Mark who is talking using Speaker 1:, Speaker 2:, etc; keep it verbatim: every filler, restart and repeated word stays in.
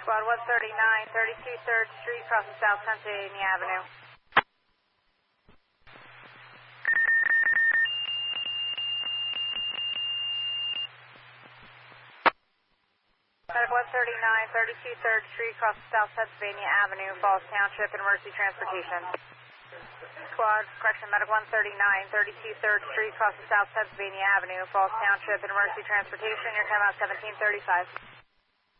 Speaker 1: Squad one thirty-nine, thirty-two third Street, crossing South Pennsylvania Avenue. Medic one thirty-nine, thirty-two third Street, crossing South Pennsylvania Avenue, Falls Township, and Mercy Transportation. Squad, correction, Medic one thirty-nine, thirty-two third Street, crossing South Pennsylvania Avenue, Falls Township, and Mercy Transportation. Your time out seventeen thirty-five.